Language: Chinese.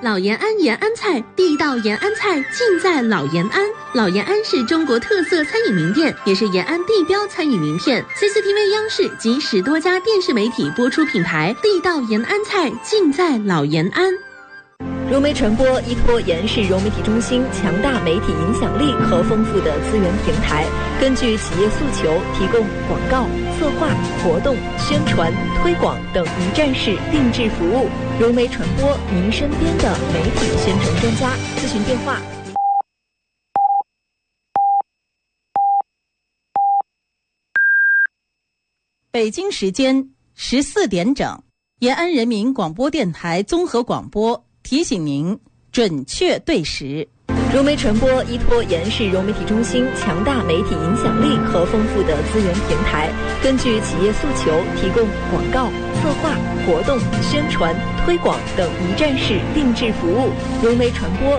老延安延安菜，地道延安菜尽在老延安。老延安是中国特色餐饮名店，也是延安地标餐饮名片。CCTV 央视及10多家电视媒体播出品牌，地道延安菜尽在老延安。 融媒传播依托延安市融媒体中心强大媒体影响力和丰富的资源平台，根据企业诉求提供广告、策划、活动、宣传、推广等一站式定制服务。融媒传播，您身边的媒体宣传专家。咨询电话： 北京时间14点整，延安人民广播电台综合广播提醒您准确对时。 融媒传播依托延安市融媒体中心强大媒体影响力和丰富的资源平台，根据企业诉求提供广告、策划、活动、宣传、推广等一站式定制服务。融媒传播